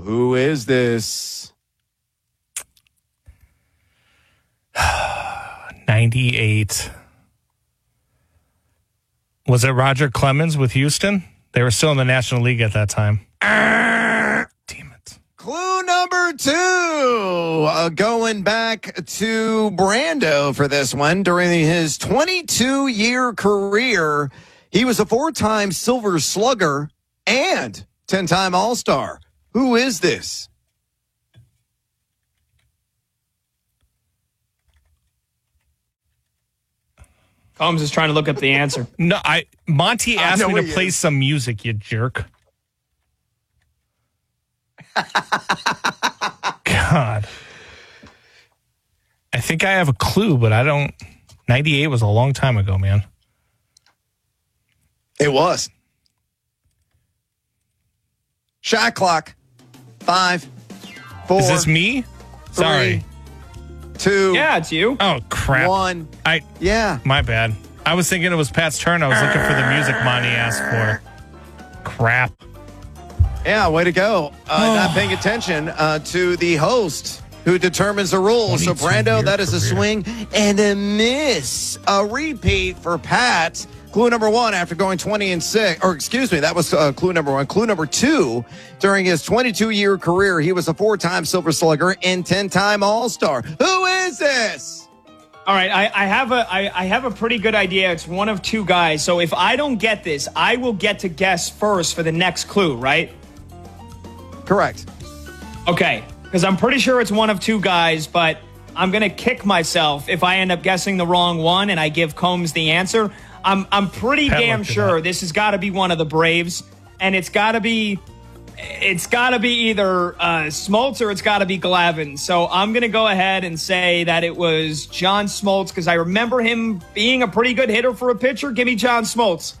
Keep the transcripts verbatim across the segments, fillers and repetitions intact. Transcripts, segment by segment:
who is this? ninety-eight. Was it Roger Clemens with Houston? They were still in the National League at that time. Uh, Damn it. Clue number two. Uh, going back to Brando for this one. During his twenty-two-year career, he was a four-time Silver Slugger and ten-time All-Star. Who is this? Combs is trying to look up the answer. No, I Monty asked I me to he play is. some music, you jerk. God. I think I have a clue, but I don't. ninety-eight was a long time ago, man. It was. Shot clock. Five, four. Is this me? Sorry. Two. Yeah, it's you. Oh, crap. One. I. Yeah. My bad. I was thinking it was Pat's turn. I was looking for the music Monty asked for. Crap. Yeah, way to go. Uh, not paying attention uh, to the host who determines the rules. So, Brando, that is a swing and a miss. A repeat for Pat. Clue number one after going twenty and six, or excuse me, that was uh, clue number one. Clue number two, during his twenty-two-year career, he was a four-time Silver Slugger and ten-time All-Star. Who is this? All right, I, I have a I, I have a pretty good idea. It's one of two guys. So if I don't get this, I will get to guess first for the next clue, right? Correct. Okay, because I'm pretty sure it's one of two guys, but I'm going to kick myself if I end up guessing the wrong one and I give Combs the answer. I'm I'm pretty Pat damn looked it sure up. this has got to be one of the Braves, and it's got to be it's got to be either uh, Smoltz or it's got to be Glavine. So I'm going to go ahead and say that it was John Smoltz because I remember him being a pretty good hitter for a pitcher. Give me John Smoltz.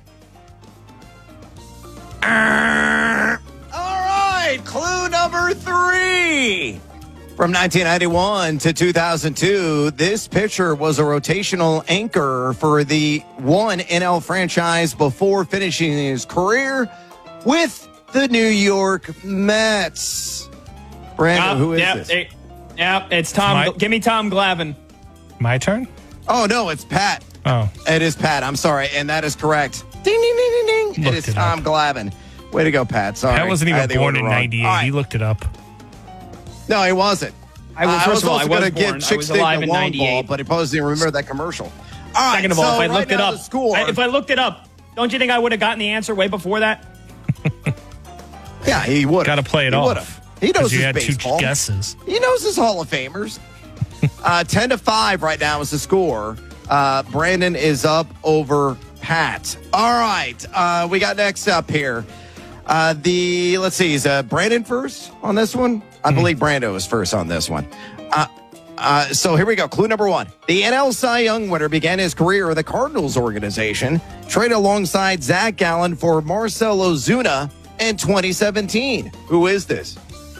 All right, clue number three. From nineteen ninety-one to two thousand two, this pitcher was a rotational anchor for the one N L franchise before finishing his career with the New York Mets. Brandon, Uh, who is yep, this? it- yep, it's Tom. My- Give me Tom Glavine. My turn? Oh, no, it's Pat. Oh. It is Pat. I'm sorry, and that is correct. Ding, ding, ding, ding, ding. It Looked is it Tom up. Glavine. Way to go, Pat. Sorry. Pat wasn't I even had the born order in wrong. ninety-eight. All right. He looked it up. No, he wasn't. I was, Uh, first of all, I also was going to born. give I Chick was Stick alive the in long ball, ninety-eight. but he probably didn't remember that commercial. All right, Second of all, so if I right looked it now up, the score, I- if I looked it up, don't you think I would have gotten the answer way before that? yeah, he would Got to play it he off. would've. He knows 'Cause his you had baseball. two guesses. He knows his Hall of Famers. uh, ten to five right now is the score. Uh, Brandon is up over Pat. All right, uh, we got next up here. Uh, the let's see, is uh, Brandon first on this one? I Mm-hmm. believe Brando is first on this one. Uh, uh, so here we go. Clue number one. The N L Cy Young winner began his career with the Cardinals organization, traded alongside Zach Gallen for Marcell Ozuna in twenty seventeen. Who is this?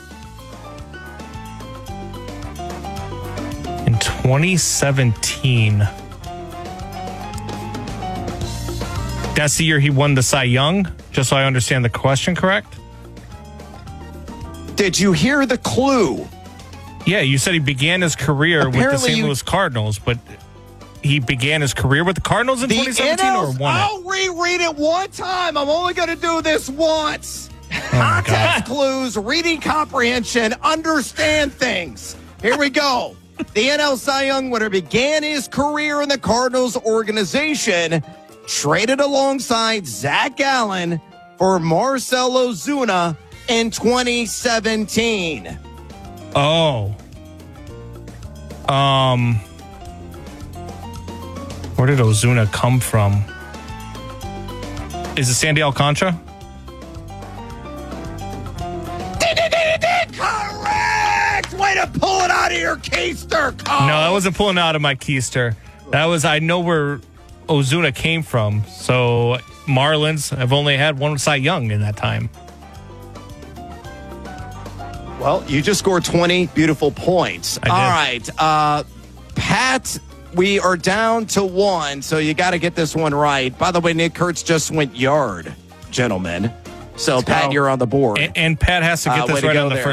In twenty seventeen. That's the year he won the Cy Young, just so I understand the question correct? Did you hear the clue? Yeah, you said he began his career with the Apparently Saint you- Louis Cardinals, but he began his career with the Cardinals in twenty seventeen N L or won it? I'll reread it one time. I'm only going to do this once. Oh my God. Context clues, reading comprehension, understand things. Here we go. The N L Cy Young winner began his career in the Cardinals organization, traded alongside Zach Gallen for Marcell Ozuna in twenty seventeen. Oh. Um. Where did Ozuna come from? Is it Sandy Alcantara? Correct! Way to pull it out of your keister, Cole. No, that wasn't pulling out of my keister. That was, I know where Ozuna came from. So Marlins have only had one Cy Young in that time. Well, you just scored twenty beautiful points. I did. All right. Uh, Pat, we are down to one, so you got to get this one right. By the way, Nick Kurtz just went yard, gentlemen. So, Pat, go. you're on the board. And, and Pat has to get Uh, way this to right go on the there. first.